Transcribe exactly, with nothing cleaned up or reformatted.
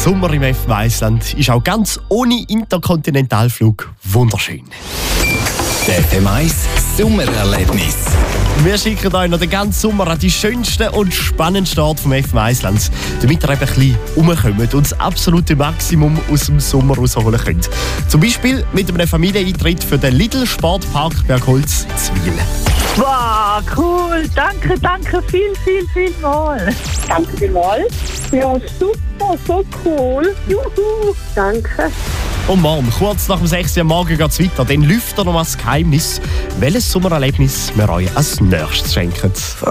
Sommer im F M Island ist auch ganz ohne Interkontinentalflug wunderschön. Der F M eins Sommererlebnis. Wir schicken euch noch den ganzen Sommer an die schönsten und spannendsten Orte vom F M Island, damit ihr eben ein bisschen rumkommt und das absolute Maximum aus dem Sommer rausholen könnt. Zum Beispiel mit einem Familieneintritt für den Lidl Sportpark Bergholz in Zwil. Wow, cool. Danke, danke viel, viel, viel mal. Danke vielmals. Ja, super, so cool. Juhu. Danke. Und morgen, kurz nach dem sechs Uhr morgen geht es weiter. Dann lüftet noch mal das Geheimnis, welches Sommererlebnis wir euch als nächstes schenken.